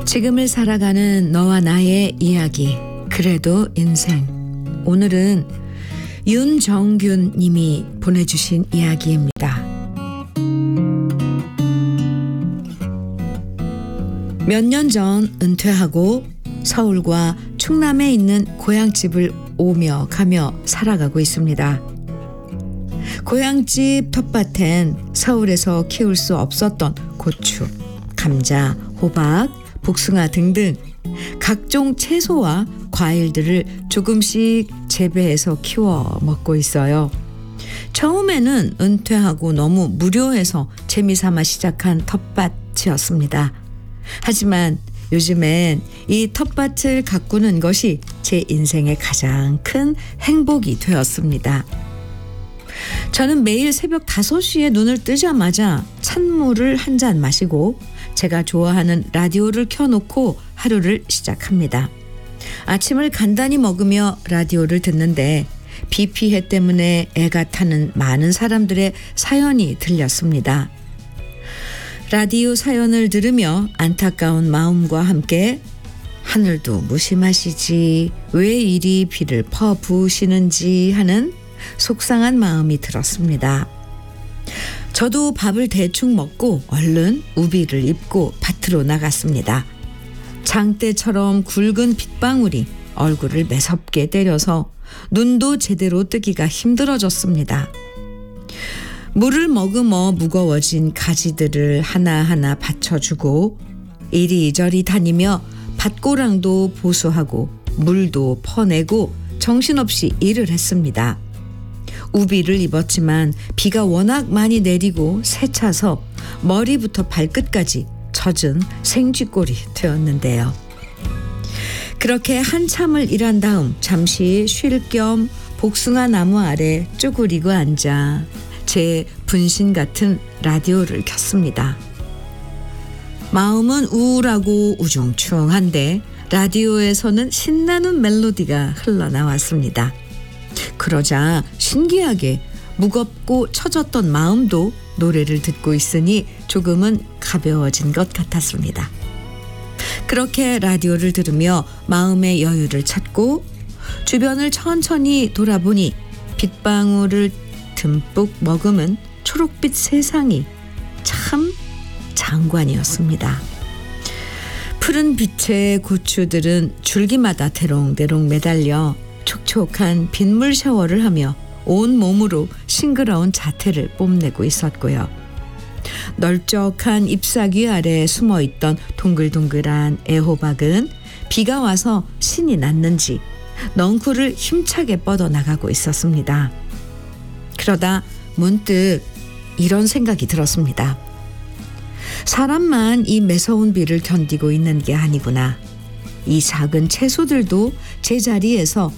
지금을 살아가는 너와 나의 이야기, 그래도 인생. 오늘은 윤정균 님이 보내주신 이야기입니다. 몇 년 전 은퇴하고 서울과 충남에 있는 고향집을 오며 가며 살아가고 있습니다. 고향집 텃밭엔 서울에서 키울 수 없었던 고추, 감자, 호박, 복숭아 등등 각종 채소와 과일들을 조금씩 재배해서 키워 먹고 있어요. 처음에는 은퇴하고 너무 무료해서 재미삼아 시작한 텃밭이었습니다. 하지만 요즘엔 이 텃밭을 가꾸는 것이 제 인생의 가장 큰 행복이 되었습니다. 저는 매일 새벽 5시에 눈을 뜨자마자 찬물을 한 잔 마시고 제가 좋아하는 라디오를 켜놓고 하루를 시작합니다. 아침을 간단히 먹으며 라디오를 듣는데 비 피해 때문에 애가 타는 많은 사람들의 사연이 들렸습니다. 라디오 사연을 들으며 안타까운 마음과 함께 하늘도 무심하시지 왜 이리 비를 퍼부으시는지 하는 속상한 마음이 들었습니다. 저도 밥을 대충 먹고 얼른 우비를 입고 밭으로 나갔습니다. 장대처럼 굵은 빗방울이 얼굴을 매섭게 때려서 눈도 제대로 뜨기가 힘들어졌습니다. 물을 머금어 무거워진 가지들을 하나하나 받쳐주고 이리저리 다니며 밭고랑도 보수하고 물도 퍼내고 정신없이 일을 했습니다. 우비를 입었지만 비가 워낙 많이 내리고 세차서 머리부터 발끝까지 젖은 생쥐꼴이 되었는데요. 그렇게 한참을 일한 다음 잠시 쉴 겸 복숭아 나무 아래 쭈그리고 앉아 제 분신 같은 라디오를 켰습니다. 마음은 우울하고 우중충한데 라디오에서는 신나는 멜로디가 흘러나왔습니다. 그러자 신기하게 무겁고 처졌던 마음도 노래를 듣고 있으니 조금은 가벼워진 것 같았습니다. 그렇게 라디오를 들으며 마음의 여유를 찾고 주변을 천천히 돌아보니 빗방울을 듬뿍 머금은 초록빛 세상이 참 장관이었습니다. 푸른 빛의 고추들은 줄기마다 대롱대롱 매달려 촉촉한 빗물 샤워를 하며 온 몸으로 싱그러운 자태를 뽐내고 있었고요. 널쩍한 잎사귀 아래 숨어있던 동글동글한 애호박은 비가 와서 신이 났는지 넝쿨을 힘차게 뻗어나가고 있었습니다. 그러다 문득 이런 생각이 들었습니다. 사람만 이 매서운 비를 견디고 있는 게 아니구나. 이 작은 채소들도 제자리에서